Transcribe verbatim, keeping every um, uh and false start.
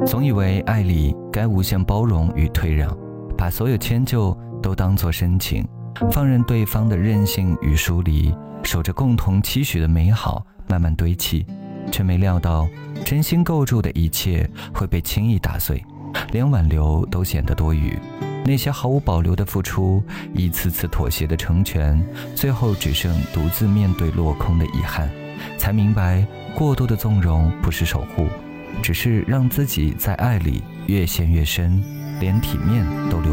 总以为爱里该无限包容与退让，把所有迁就都当作深情，放任对方的任性与疏离，守着共同期许的美好慢慢堆砌，却没料到真心构筑的一切会被轻易打碎，连挽留都显得多余。那些毫无保留的付出，一次次妥协的成全，最后只剩独自面对落空的遗憾。才明白，过多的纵容不是守护，只是让自己在爱里越陷越深，连体面都留